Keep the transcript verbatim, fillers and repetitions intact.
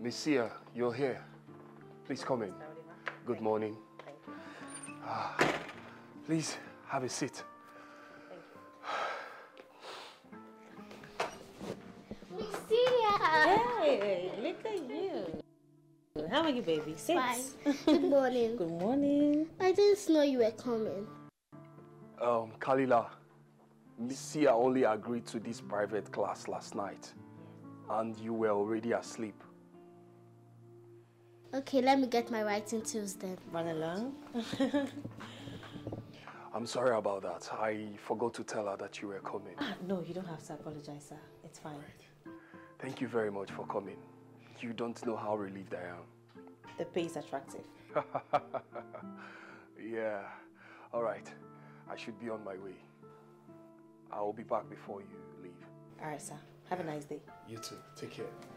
Miss Sia, you're here. Please come in. Good morning. Thank you. Ah, please have a seat. Miss Sia! Hey, look at you. How are you, baby? Sit. Fine. Good morning. Good morning. I didn't know you were coming. Um, Kalila, Miss Sia only agreed to this private class last night. And you were already asleep. Okay, let me get my writing tools then. Run along. I'm sorry about that. I forgot to tell her that you were coming. Ah, no, you don't have to apologize, sir. It's fine. Right. Thank you very much for coming. You don't know how relieved I am. The pay is attractive. Yeah. All right. I should be on my way. I'll be back before you leave. All right, sir. Have a nice day. You too. Take care.